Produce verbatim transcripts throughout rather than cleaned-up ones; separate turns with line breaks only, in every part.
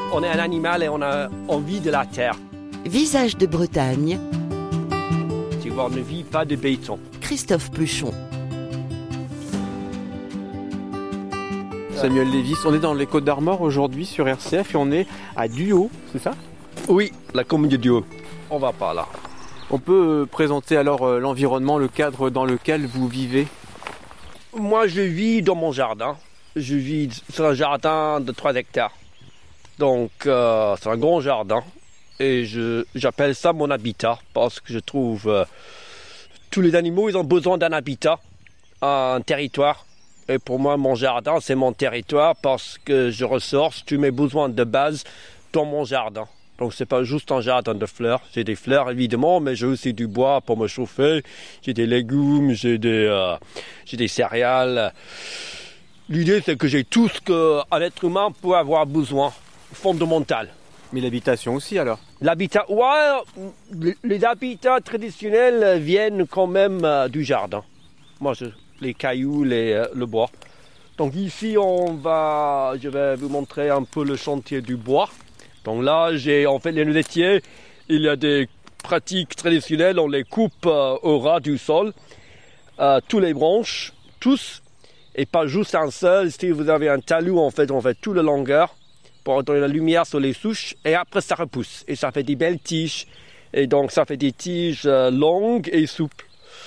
On est un animal et on a envie de la terre.
Visage de Bretagne.
Tu vois, on ne vit pas de béton.
Christophe Pluchon.
Samuel Lévis, on est dans les Côtes d'Armor aujourd'hui sur R C F et on est à Duhaut, c'est ça?
Oui, la commune de Duhaut. On va pas là.
On peut présenter alors l'environnement, le cadre dans lequel vous vivez?
Moi, je vis dans mon jardin. Je vis sur un jardin de trois hectares. Donc, euh, c'est un grand jardin. Et je, j'appelle ça mon habitat parce que je trouve euh, tous les animaux, ils ont besoin d'un habitat, un territoire. Et pour moi, mon jardin, c'est mon territoire parce que je ressource tous mes besoins de base dans mon jardin. Donc, c'est pas juste un jardin de fleurs. J'ai des fleurs, évidemment, mais j'ai aussi du bois pour me chauffer. J'ai des légumes, j'ai des, euh, j'ai des céréales. L'idée, c'est que j'ai tout ce qu'un être humain peut avoir besoin, fondamental.
Mais l'habitation aussi, alors?
L'habitat, ouais, les habitats traditionnels viennent quand même euh, du jardin. Moi, je... les cailloux, les, le bois. Donc ici, on va, je vais vous montrer un peu le chantier du bois. Donc là, j'ai en fait les laitiers. Il y a des pratiques traditionnelles. On les coupe euh, au ras du sol, euh, tous les branches, tous, et pas juste un seul. Si vous avez un talus, en fait, on fait toute la longueur pour donner la lumière sur les souches. Et après, ça repousse et ça fait des belles tiges. Et donc, ça fait des tiges euh, longues et souples.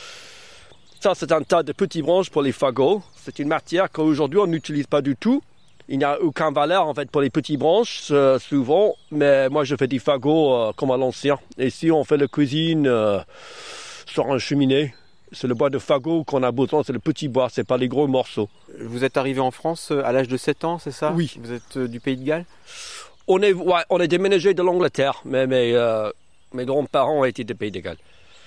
Ça, c'est un tas de petites branches pour les fagots. C'est une matière qu'aujourd'hui, on n'utilise pas du tout. Il n'y a aucune valeur, en fait, pour les petites branches, euh, souvent. Mais moi, je fais des fagots euh, comme à l'ancien. Et ici, on fait la cuisine euh, sur un cheminée. C'est le bois de fagot qu'on a besoin, c'est le petit bois, c'est pas les gros morceaux.
Vous êtes arrivé en France à l'âge de sept ans, c'est ça?
Oui.
Vous êtes euh, du Pays de Galles?
On est, ouais, on est déménagé de l'Angleterre, mais mes, euh, mes grands-parents étaient du Pays de Galles.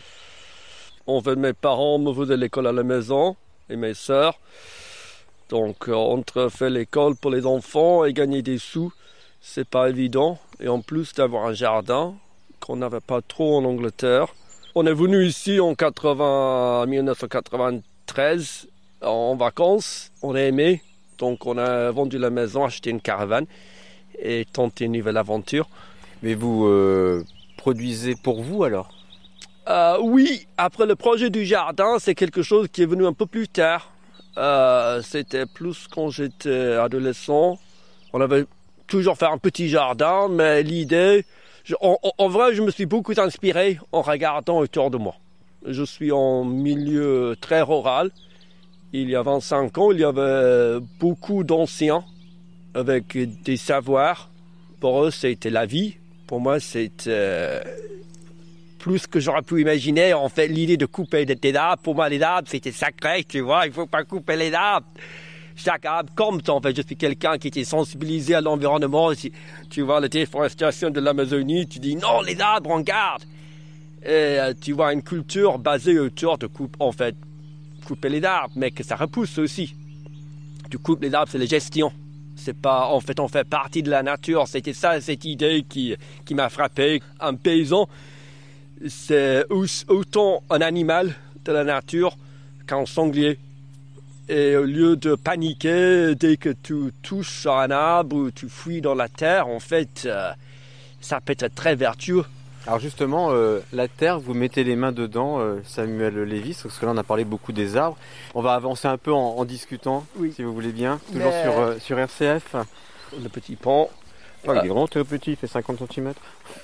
En fait, mes parents me faisaient l'école à la maison, et mes sœurs. Donc, euh, entre faire l'école pour les enfants et gagner des sous, c'est pas évident. Et en plus d'avoir un jardin qu'on n'avait pas trop en Angleterre. On est venu ici en dix-neuf cent quatre-vingt-treize en vacances. On a aimé, donc on a vendu la maison, acheté une caravane et tenté une nouvelle aventure.
Mais vous euh, produisez pour vous alors?
Euh, oui, après le projet du jardin, c'est quelque chose qui est venu un peu plus tard. Euh, c'était plus quand j'étais adolescent. On avait toujours fait un petit jardin, mais l'idée... Je, en, en vrai, je me suis beaucoup inspiré en regardant autour de moi. Je suis en milieu très rural. Il y a vingt-cinq ans, il y avait beaucoup d'anciens avec des savoirs. Pour eux, c'était la vie. Pour moi, c'était... plus que j'aurais pu imaginer. En fait, l'idée de couper des arbres, pour moi, les arbres, c'était sacré, tu vois. Il ne faut pas couper les arbres. Chaque arbre compte, en fait. Je suis quelqu'un qui était sensibilisé à l'environnement. Si tu vois la déforestation de l'Amazonie, tu dis non, les arbres, on garde. Et euh, tu vois une culture basée autour de coupe, en fait, couper les arbres, mais que ça repousse aussi. Tu coupes les arbres, c'est la gestion. C'est pas, en fait, on fait partie de la nature. C'était ça, cette idée qui, qui m'a frappé. Un paysan, c'est autant un animal de la nature qu'un sanglier. Et au lieu de paniquer dès que tu touches sur un arbre ou tu fouilles dans la terre, en fait, euh, ça peut être très vertueux.
Alors justement, euh, la terre, vous mettez les mains dedans, euh, Samuel Lévis, parce que là on a parlé beaucoup des arbres. On va avancer un peu en, en discutant, oui, si vous voulez bien, toujours
Mais...
sur, euh, sur R C F.
Le petit pont.
Oh, il est vraiment très petit, il fait cinquante centimètres.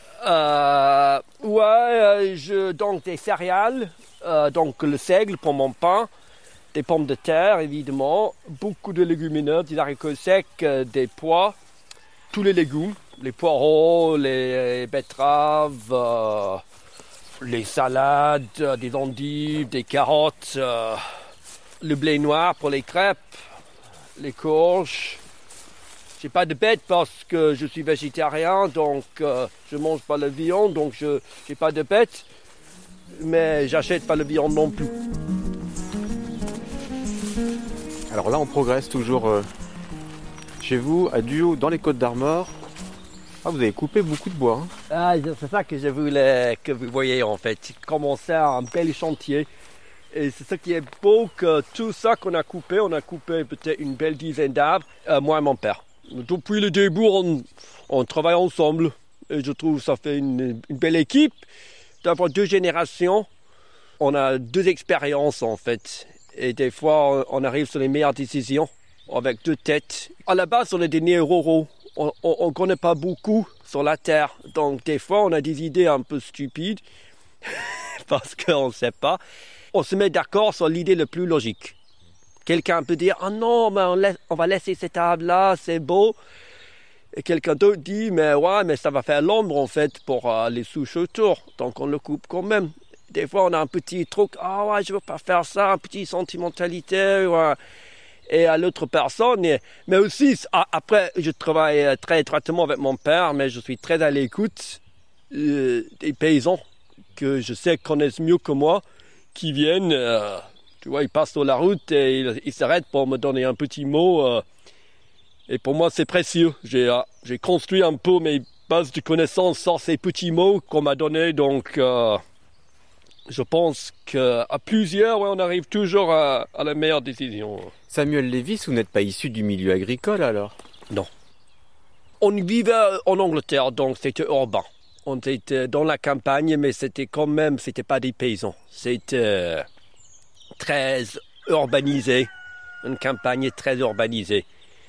Euh, ouais, euh, je, donc des céréales, euh, donc le seigle pour mon pain, des pommes de terre évidemment, beaucoup de légumineuses, des haricots secs, euh, des pois, tous les légumes, les poireaux, les betteraves, euh, les salades, euh, des endives, des carottes, euh, le blé noir pour les crêpes, les courges. J'ai pas de bête parce que je suis végétarien, donc euh, je mange pas de viande, donc je j'ai pas de bête, mais j'achète pas de viande non plus.
Alors là, on progresse toujours euh, chez vous, à Duhaut, dans les Côtes d'Armor. Ah, vous avez coupé beaucoup de bois. Hein.
Ah, c'est ça que je voulais que vous voyez en fait. Commencer un bel chantier. Et c'est ça qui est beau, que tout ça qu'on a coupé, on a coupé peut-être une belle dizaine d'arbres, euh, moi et mon père. Depuis le début, on, on travaille ensemble. Et je trouve que ça fait une, une belle équipe d'avoir deux générations. On a deux expériences en fait. Et des fois, on arrive sur les meilleures décisions avec deux têtes. À la base, on est des néo-ruraux. On ne connaît pas beaucoup sur la terre. Donc des fois, on a des idées un peu stupides parce qu'on ne sait pas. On se met d'accord sur l'idée la plus logique. Quelqu'un peut dire « Ah non, mais on, laisse, on va laisser cette arbre-là, c'est beau ». Et quelqu'un d'autre dit « Mais ouais, mais ça va faire l'ombre en fait pour euh, les souches autour. Donc on le coupe quand même ». Des fois, on a un petit truc « Ah ouais, je ne veux pas faire ça, un petit sentimentalité. Ouais. » Et à l'autre personne. Et, mais aussi, après, je travaille très étroitement avec mon père, mais je suis très à l'écoute euh, des paysans que je sais connaissent mieux que moi, qui viennent, euh, tu vois, ils passent sur la route et ils, ils s'arrêtent pour me donner un petit mot. Euh, et pour moi, c'est précieux. J'ai, euh, j'ai construit un peu mes bases de connaissances sur ces petits mots qu'on m'a donnés. Donc, euh, je pense qu'à plusieurs, ouais, on arrive toujours à, à la meilleure décision.
Samuel Lévis, vous n'êtes pas issu du milieu agricole alors?
Non. On vivait en Angleterre, donc c'était urbain. On était dans la campagne, mais c'était quand même, c'était pas des paysans. C'était très urbanisé, une campagne très urbanisée.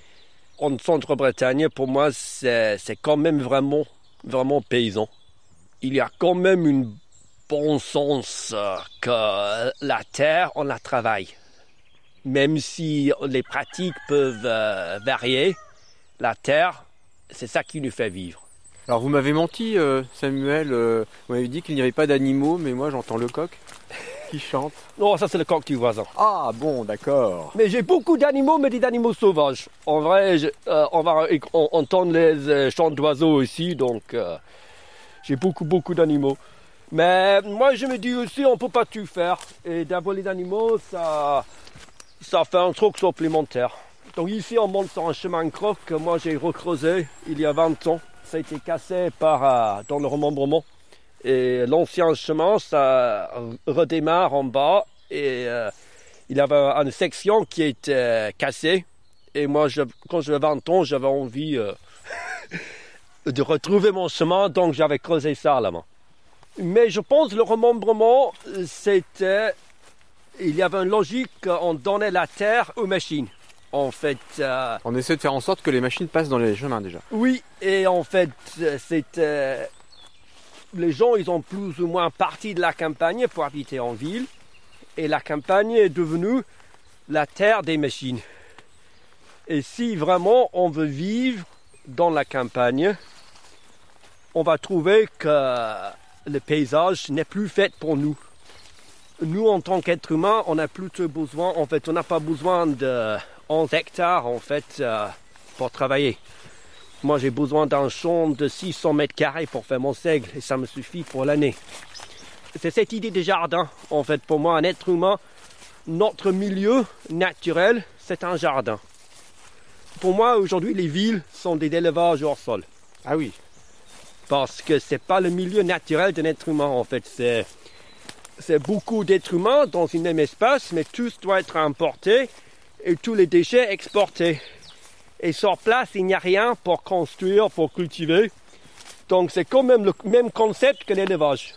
En Centre-Bretagne, pour moi, c'est, c'est quand même vraiment, vraiment paysan. Il y a quand même une bon sens que la terre, on la travaille. Même si les pratiques peuvent euh, varier, la terre, c'est ça qui nous fait vivre.
Alors vous m'avez menti, euh, Samuel, euh, vous m'avez dit qu'il n'y avait pas d'animaux, mais moi j'entends le coq qui chante.
Non, ça c'est le coq du voisin.
Ah bon, d'accord.
Mais j'ai beaucoup d'animaux, mais des animaux sauvages. En vrai, je, euh, on va on, entendre les euh, chants d'oiseaux ici, donc euh, j'ai beaucoup, beaucoup d'animaux. Mais moi je me dis aussi, on ne peut pas tout faire. Et d'avoir les animaux, ça, ça fait un truc supplémentaire. Donc ici, on monte sur un chemin de croc que moi j'ai recreusé il y a vingt ans. Ça a été cassé par, euh, dans le remembrement. Et l'ancien chemin, ça redémarre en bas. Et euh, il y avait une section qui était cassée. Et moi, je, quand j'avais vingt ans, j'avais envie euh, de retrouver mon chemin. Donc j'avais creusé ça à la main. Mais je pense que le remembrement, c'était... Il y avait une logique, on donnait la terre aux machines. En fait, euh,
on essaie de faire en sorte que les machines passent dans les chemins déjà.
Oui, et en fait, c'était les gens, ils ont plus ou moins parti de la campagne pour habiter en ville, et la campagne est devenue la terre des machines. Et si vraiment on veut vivre dans la campagne, on va trouver que le paysage n'est plus fait pour nous. Nous, en tant qu'êtres humains, on a plutôt besoin, en fait, on n'a pas besoin de onze hectares en fait euh, pour travailler. Moi j'ai besoin d'un champ de six cents mètres carrés pour faire mon seigle et ça me suffit pour l'année. C'est cette idée de jardin en fait pour moi, un être humain, notre milieu naturel c'est un jardin. Pour moi aujourd'hui les villes sont des élevages hors sol.
Ah oui.
Parce que c'est pas le milieu naturel d'un être humain en fait, c'est, c'est beaucoup d'êtres humains dans un même espace mais tous doivent être importés et tous les déchets exportés. Et sur place, il n'y a rien pour construire, pour cultiver. Donc c'est quand même le même concept que l'élevage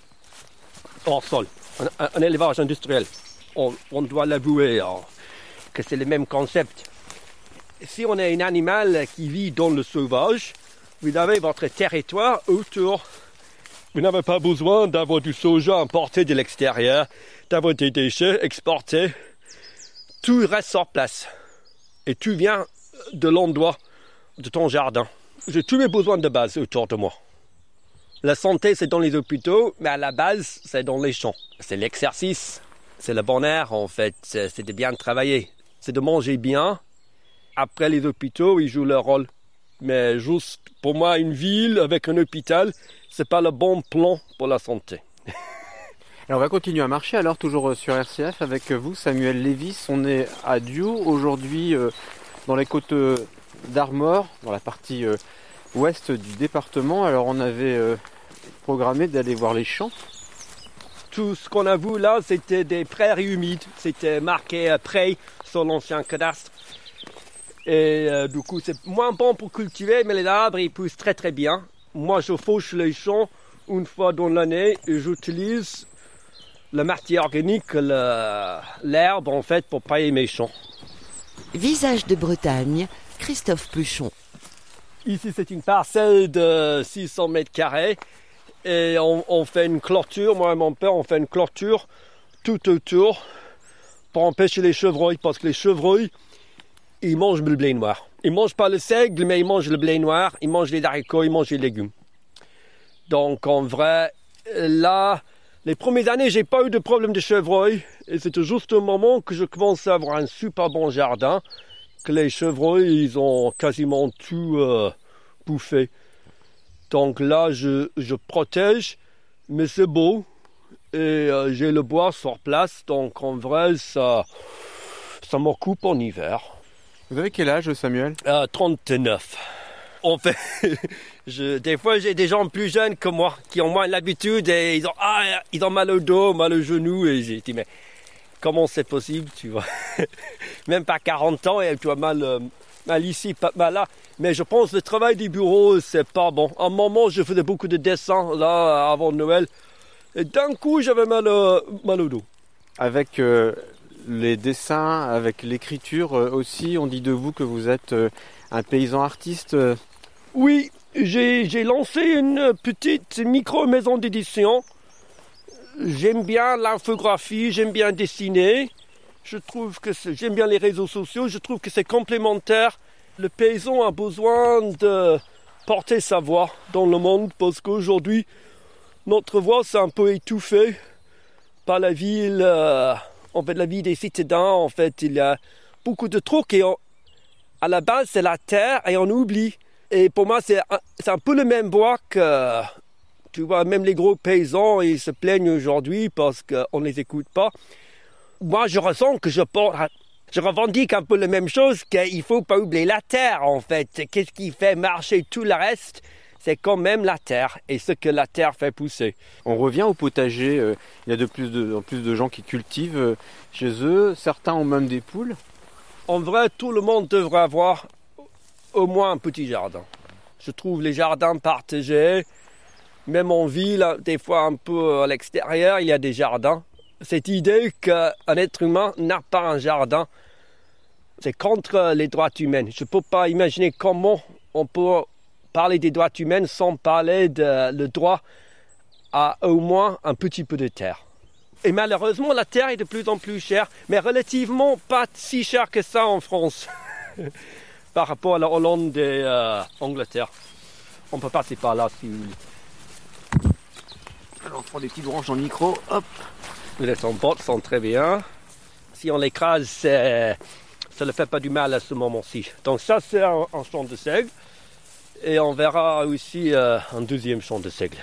hors sol, un, un élevage industriel. On, on doit l'avouer hein, que c'est le même concept. Si on est un animal qui vit dans le sauvage, vous avez votre territoire autour. Vous n'avez pas besoin d'avoir du soja importé de l'extérieur, d'avoir des déchets exportés. Tout reste sur place. Et tout vient de l'endroit de ton jardin. J'ai tous mes besoins de base autour de moi. La santé, c'est dans les hôpitaux, mais à la base, c'est dans les champs. C'est l'exercice, c'est le bon air, en fait. C'est, c'est de bien travailler. C'est de manger bien. Après, les hôpitaux, ils jouent leur rôle. Mais juste, pour moi, une ville avec un hôpital, c'est pas le bon plan pour la santé.
Alors on va continuer à marcher alors toujours sur R C F avec vous Samuel Lévis. On est à Dioux aujourd'hui euh, dans les côtes d'Armor, dans la partie euh, ouest du département. Alors on avait euh, programmé d'aller voir les champs.
Tout ce qu'on a vu là, c'était des prairies humides. C'était marqué euh, prairie sur l'ancien cadastre. Et euh, du coup, c'est moins bon pour cultiver, mais les arbres, ils poussent très très bien. Moi, je fauche les champs une fois dans l'année et j'utilise la matière organique, le, l'herbe, en fait, pour pailler mes champs.
Visage de Bretagne, Christophe Pluchon.
Ici, c'est une parcelle de six cents mètres carrés et on, on fait une clôture. Moi et mon père, on fait une clôture tout autour pour empêcher les chevreuils, parce que les chevreuils, ils mangent le blé noir. Ils ne mangent pas le seigle, mais ils mangent le blé noir, ils mangent les haricots, ils mangent les légumes. Donc, en vrai, là, les premières années, j'ai pas eu de problème de chevreuil. Et c'était juste au moment que je commençais à avoir un super bon jardin que les chevreuils, ils ont quasiment tout euh, bouffé. Donc là, je, je protège, mais c'est beau. Et euh, j'ai le bois sur place, donc en vrai, ça, ça m'occupe en hiver.
Vous avez quel âge, Samuel ?
euh, trente-neuf. En fait, je, des fois, j'ai des gens plus jeunes que moi qui ont moins l'habitude et ils ont, ah, ils ont mal au dos, mal au genou. Et j'ai dit, mais comment c'est possible, tu vois? Même pas quarante ans et tu as mal, euh, mal ici, pas mal là. Mais je pense que le travail du bureau, c'est pas bon. À un moment, je faisais beaucoup de dessins, là, avant Noël. Et d'un coup, j'avais mal, euh, mal au dos.
Avec euh, les dessins, avec l'écriture euh, aussi, on dit de vous que vous êtes euh, un paysan artiste. Euh...
Oui, j'ai, j'ai lancé une petite micro-maison d'édition. J'aime bien l'infographie, j'aime bien dessiner. Je trouve que c'est, j'aime bien les réseaux sociaux, je trouve que c'est complémentaire. Le paysan a besoin de porter sa voix dans le monde parce qu'aujourd'hui, notre voix c'est un peu étouffée par la ville, euh, en fait la vie des citadins. En fait, il y a beaucoup de trucs et on, à la base c'est la terre et on oublie. Et pour moi c'est un, c'est un peu le même bois que, tu vois, même les gros paysans ils se plaignent aujourd'hui parce qu'on ne les écoute pas. Moi je ressens que je porte, je revendique un peu la même chose, qu'il ne faut pas oublier la terre en fait. Qu'est-ce qui fait marcher tout le reste? C'est quand même la terre et ce que la terre fait pousser.
On revient au potager, euh, il y a de plus, de, en plus de gens qui cultivent euh, chez eux, certains ont même des poules.
En vrai, tout le monde devrait avoir au moins un petit jardin. Je trouve les jardins partagés, même en ville, des fois un peu à l'extérieur, il y a des jardins. Cette idée qu'un être humain n'a pas un jardin, c'est contre les droits humains. Je ne peux pas imaginer comment on peut parler des droits humains sans parler de le droit à au moins un petit peu de terre. Et malheureusement, la terre est de plus en plus chère, mais relativement pas si chère que ça en France, par rapport à la Hollande et euh, Angleterre. On peut passer par là si vous voulez.
Alors on prend des petites branches dans le micro, hop.
Les emportes sont très bien. Si on l'écrase, c'est, ça ne fait pas du mal à ce moment-ci. Donc ça, c'est un, un champ de seigle. Et on verra aussi euh, un deuxième champ de seigle.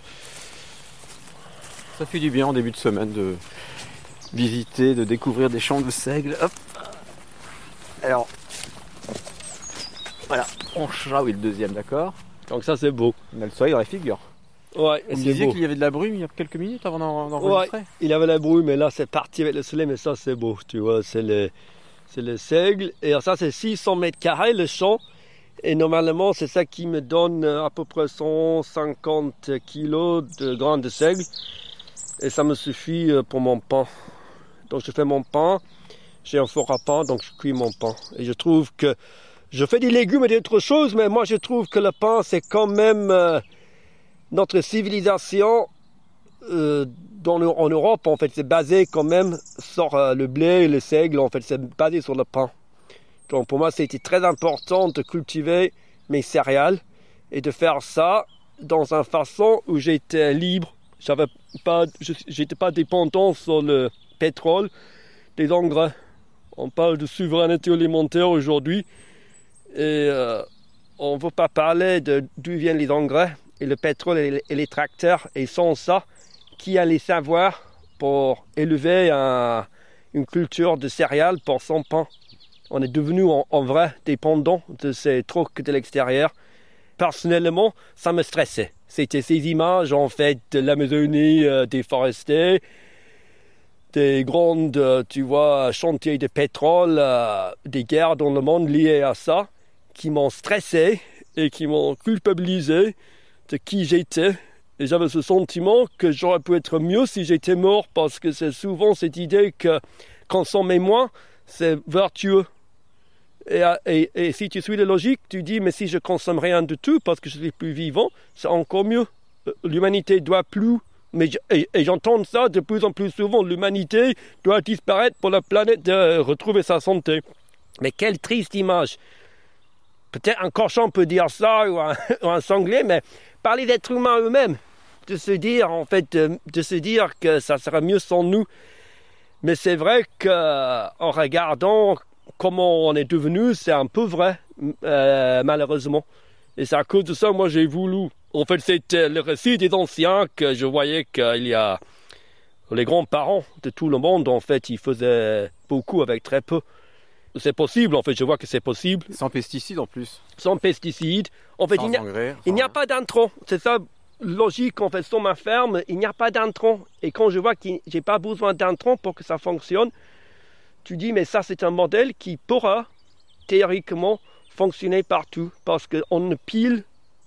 Ça fait du bien en début de semaine de visiter, de découvrir des champs de seigle. Hop. Alors, voilà, on ah oui, le deuxième, d'accord.
Donc ça, c'est beau.
On a le soleil dans la figure.
Ouais,
Vous me
c'est
disiez
beau.
qu'il y avait de la brume il y a quelques minutes avant d'en, d'enregistrer.
Ouais, il y avait la brume, mais là, c'est parti avec le soleil, mais ça, c'est beau. Tu vois, c'est le, c'est le seigle. Et ça, c'est six cents mètres carrés, le champ. Et normalement, c'est ça qui me donne à peu près cent cinquante kilos de grains de seigle. Et ça me suffit pour mon pain. Donc je fais mon pain, j'ai un four à pain, donc je cuis mon pain. Et je trouve que, je fais des légumes et d'autres choses, mais moi je trouve que le pain, c'est quand même euh, notre civilisation euh, dans, en Europe, en fait, c'est basé quand même sur euh, le blé et le seigle, en fait, c'est basé sur le pain. Donc pour moi, c'était très important de cultiver mes céréales et de faire ça dans une façon où j'étais libre. J'avais pas, je n'étais pas dépendant sur le pétrole, des engrais. On parle de souveraineté alimentaire aujourd'hui et euh, on ne veut pas parler de d'où viennent les engrais et le pétrole et les, et les tracteurs. Et sans ça, qui a les savoirs pour élever un, une culture de céréales pour son pain? On est devenu en, en vrai dépendant de ces trucs de l'extérieur. Personnellement, ça me stressait. C'était ces images en fait de l'Amazonie euh, déforestée. des grandes, tu vois, chantiers de pétrole, euh, des guerres dans le monde liées à ça, qui m'ont stressé et qui m'ont culpabilisé de qui j'étais. Et j'avais ce sentiment que j'aurais pu être mieux si j'étais mort, parce que c'est souvent cette idée que consommer moins, c'est vertueux. Et, et, et si tu suis la logique, tu dis, mais si je consomme rien du tout parce que je suis plus vivant, c'est encore mieux. L'humanité doit plus, mais je, et, et j'entends ça de plus en plus souvent, l'humanité doit disparaître pour la planète de retrouver sa santé. Mais quelle triste image. Peut-être un cochon peut dire ça, ou un, ou un sanglier, mais parler d'êtres humains eux-mêmes, de se dire, en fait, de, de se dire que ça serait mieux sans nous. Mais c'est vrai qu'en regardant comment on est devenu, c'est un peu vrai, euh, malheureusement. Et c'est à cause de ça, moi, j'ai voulu. En fait, c'était le récit des anciens que je voyais qu'il y a les grands-parents de tout le monde, en fait, ils faisaient beaucoup avec très peu. C'est possible, en fait, je vois que c'est possible.
Sans pesticides en plus.
Sans pesticides. En fait,
sans
il n'y a,
engrais,
il n'y a
sans...
pas d'intrants. C'est ça, logique, en fait, sur ma ferme, il n'y a pas d'intrants. Et quand je vois que je n'ai pas besoin d'intrants pour que ça fonctionne, tu dis, mais ça, c'est un modèle qui pourra, théoriquement, fonctionner partout. Parce qu'on ne pile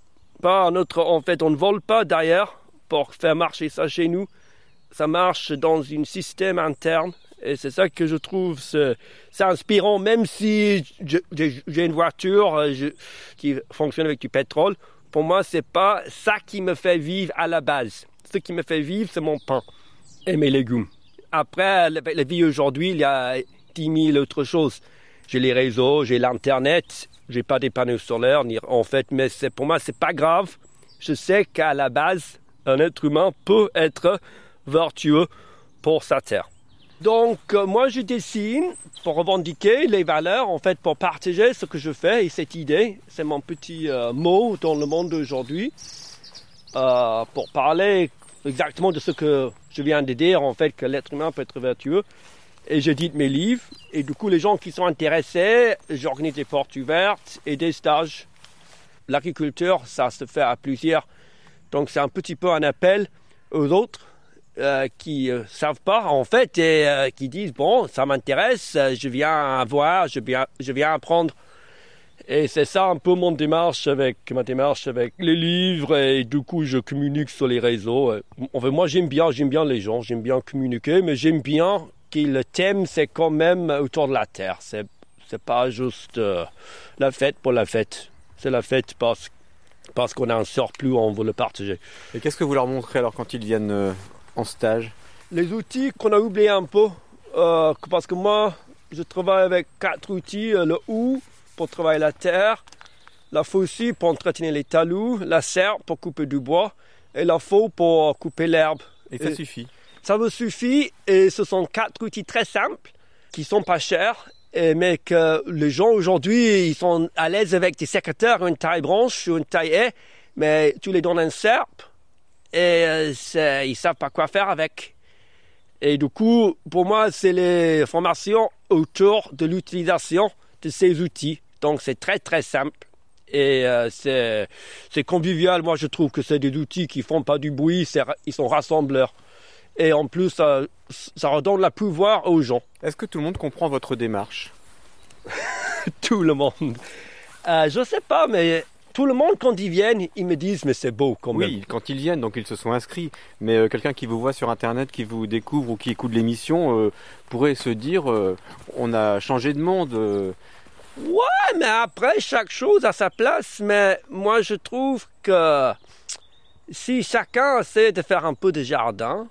pas notre... En fait, on ne vole pas derrière pour faire marcher ça chez nous. Ça marche dans un système interne. Et c'est ça que je trouve c'est, c'est inspirant, même si je, j'ai, j'ai une voiture je, qui fonctionne avec du pétrole. Pour moi, c'est pas ça qui me fait vivre à la base. Ce qui me fait vivre, c'est mon pain et mes légumes. Après, la, la vie aujourd'hui, il y a dix mille autres choses. J'ai les réseaux, j'ai l'Internet, j'ai pas des panneaux solaires, ni, en fait, mais c'est, pour moi, c'est pas grave. Je sais qu'à la base, un être humain peut être vertueux pour sa terre. Donc, euh, moi, je dessine pour revendiquer les valeurs, en fait, pour partager ce que je fais. Et cette idée, c'est mon petit euh, mot dans le monde d'aujourd'hui, euh, pour parler exactement de ce que je viens de dire, en fait, que l'être humain peut être vertueux. Et j'édite mes livres. Et du coup, les gens qui sont intéressés, j'organise des portes ouvertes et des stages. L'agriculture, ça se fait à plusieurs. Donc, c'est un petit peu un appel aux autres. Euh, qui ne euh, savent pas en fait et euh, qui disent bon ça m'intéresse, euh, je viens voir, je viens, je viens apprendre. Et c'est ça un peu mon démarche avec ma démarche avec les livres, et du coup je communique sur les réseaux. En fait, moi j'aime bien, j'aime bien les gens, j'aime bien communiquer, mais j'aime bien que le thème c'est quand même autour de la terre. C'est, c'est pas juste euh, la fête pour la fête. C'est la fête parce, parce qu'on a un surplus, on veut le partager.
Et qu'est-ce que vous leur montrez alors quand ils viennent euh... en stage?
Les outils qu'on a oubliés un peu, euh, parce que moi, je travaille avec quatre outils. Le houe pour travailler la terre, la faucille pour entretenir les talus, la serre pour couper du bois et la faux pour couper l'herbe.
Et ça et suffit?
Ça me suffit, et ce sont quatre outils très simples, qui sont pas chers, et, mais que les gens aujourd'hui, ils sont à l'aise avec des sécateurs, une taille branche ou une taille haie, mais tu les donnes un serpe, et euh, c'est, ils ne savent pas quoi faire avec. Et du coup, pour moi, c'est les formations autour de l'utilisation de ces outils. Donc, c'est très, très simple. Et euh, c'est, c'est convivial. Moi, je trouve que c'est des outils qui ne font pas du bruit. C'est, ils sont rassembleurs. Et en plus, ça, ça redonne le pouvoir aux gens.
Est-ce que tout le monde comprend votre démarche?
Tout le monde. Euh, je ne sais pas, mais... Tout le monde, quand ils viennent, ils me disent « mais c'est beau quand même ».
Oui, quand ils viennent, donc ils se sont inscrits. Mais euh, quelqu'un qui vous voit sur Internet, qui vous découvre ou qui écoute l'émission, euh, pourrait se dire euh, « on a changé de monde euh. ».
Ouais, mais après, chaque chose a sa place. Mais moi, je trouve que si chacun essaie de faire un peu de jardin,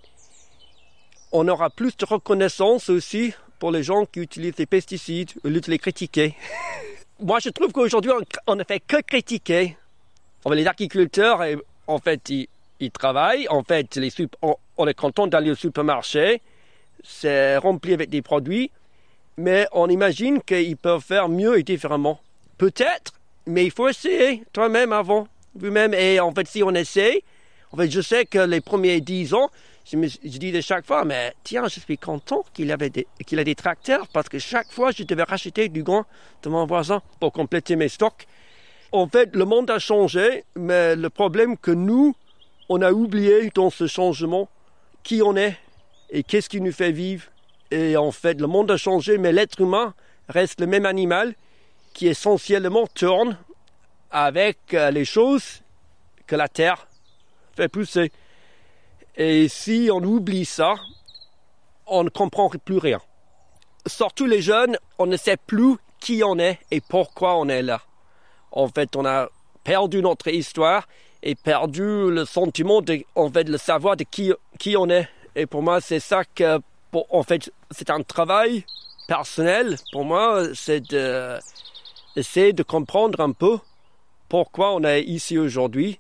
on aura plus de reconnaissance aussi pour les gens qui utilisent des pesticides au lieu de les critiquer. Moi, je trouve qu'aujourd'hui, on ne fait que critiquer. En fait, les agriculteurs, en fait, ils, ils travaillent. En fait, les, on, on est content d'aller au supermarché. C'est rempli avec des produits. Mais on imagine qu'ils peuvent faire mieux et différemment. Peut-être, mais il faut essayer toi-même avant. Vous-même. Et en fait, si on essaie, en fait, je sais que les premiers dix ans, Je, me, je disais chaque fois, mais tiens, je suis content qu'il avait des, qu'il ait des tracteurs, parce que chaque fois, je devais racheter du grain de mon voisin pour compléter mes stocks. En fait, le monde a changé, mais le problème que nous, on a oublié dans ce changement, qui on est. Et qu'est-ce qui nous fait vivre? Et en fait, le monde a changé, mais l'être humain reste le même animal qui essentiellement tourne avec les choses que la terre fait pousser. Et si on oublie ça, on ne comprend plus rien. Surtout les jeunes, on ne sait plus qui on est et pourquoi on est là. En fait, on a perdu notre histoire et perdu le sentiment, de, en fait, le savoir de qui, qui on est. Et pour moi, c'est ça que, pour, en fait, c'est un travail personnel. Pour moi, c'est d'essayer de, de comprendre un peu pourquoi on est ici aujourd'hui.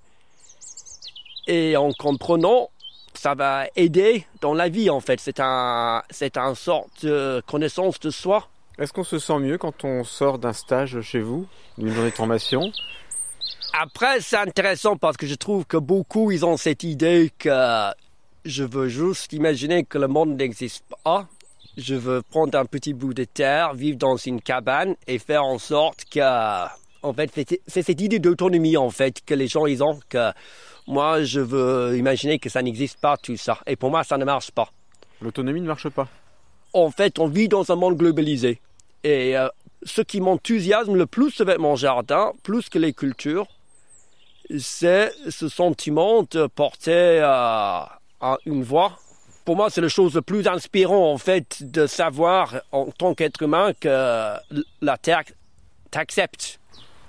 Et en comprenant, ça va aider dans la vie, en fait. C'est un, c'est une sorte de connaissance de soi.
Est-ce qu'on se sent mieux quand on sort d'un stage chez vous, d'une journée de formation?
Après, c'est intéressant parce que je trouve que beaucoup, ils ont cette idée que je veux juste imaginer que le monde n'existe pas. Je veux prendre un petit bout de terre, vivre dans une cabane et faire en sorte que... En fait, c'est cette idée d'autonomie, en fait, que les gens, ils ont, que moi, je veux imaginer que ça n'existe pas, tout ça. Et pour moi, ça ne marche pas.
L'autonomie ne marche pas.
En fait, on vit dans un monde globalisé. Et euh, ce qui m'enthousiasme le plus avec mon jardin, plus que les cultures, c'est ce sentiment de porter euh, à une voix. Pour moi, c'est la chose la plus inspirante, en fait, de savoir, en tant qu'être humain, que la Terre t'accepte.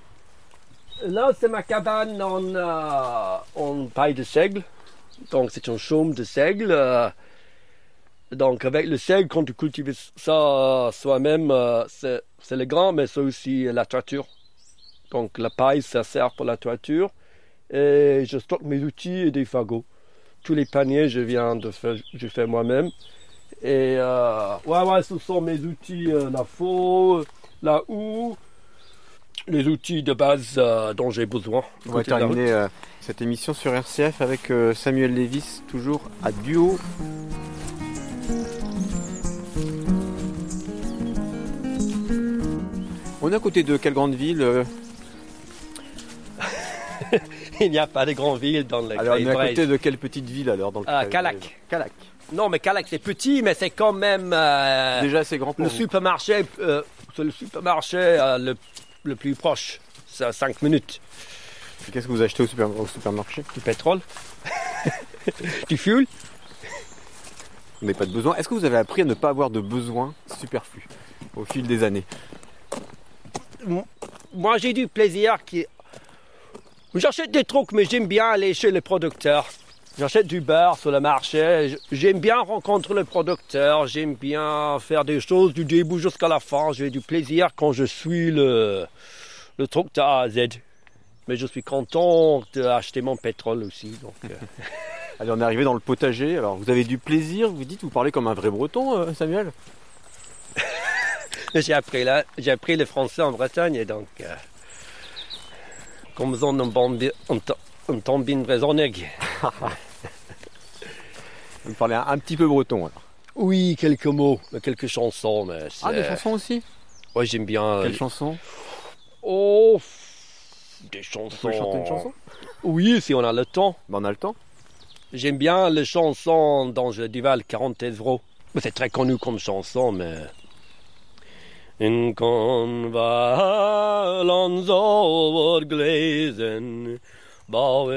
Là, c'est ma cabane en, euh, en paille de seigle. Donc, c'est un chaume de seigle. Euh, donc, avec le seigle, quand tu cultives ça euh, soi-même, euh, c'est, c'est le grand, mais c'est aussi la toiture. Donc, la paille, ça sert pour la toiture. Et je stocke mes outils et des fagots. Tous les paniers, je viens de faire, je fais moi-même. Et euh, ouais, ouais, ce sont mes outils, euh, la faux, la houe, les outils de base euh, dont j'ai besoin.
On va terminer euh, cette émission sur R C F avec euh, Samuel Lévis, toujours à Duo. On est à côté de quelle grande ville euh...
Il n'y a pas de grande ville dans le
Alors, on est à côté de quelle petite ville alors dans le
euh, Calac.
Calac.
Non, mais Calac, c'est petit, mais c'est quand même... Euh,
Déjà assez grand pour
le
vous.
Supermarché, euh, c'est le supermarché euh, le, le plus proche. C'est à cinq minutes.
Et qu'est-ce que vous achetez au, super, au supermarché?
Du pétrole. Du fuel.
Vous n'avez pas de besoin. Est-ce que vous avez appris à ne pas avoir de besoins superflus au fil des années?
Moi, j'ai du plaisir qui... J'achète des trucs, mais j'aime bien aller chez les producteurs. J'achète du beurre sur le marché. J'aime bien rencontrer les producteurs. J'aime bien faire des choses du début jusqu'à la fin. J'ai du plaisir quand je suis le, le truc de A à Z. Mais je suis content d'acheter mon pétrole aussi. Donc, euh...
Allez, on est arrivé dans le potager. Alors, vous avez du plaisir, vous dites, vous parlez comme un vrai breton, euh, Samuel?
J'ai appris, là, j'ai appris le français en Bretagne, donc... Euh... Comme ça, on tombe bien raisonné.
Vous parlez un, un petit peu breton alors?
Oui, quelques mots, quelques chansons. Mais
ah, des chansons aussi?
Oui, j'aime bien.
Quelles chansons?
Oh, des chansons.
Vous pouvez chanter une chanson?
Oui, si on a le temps.
Ben, on a le temps.
J'aime bien les chansons d'Angela Duval, quarante euros. C'est très connu comme chanson, mais... In konvalans over glazen,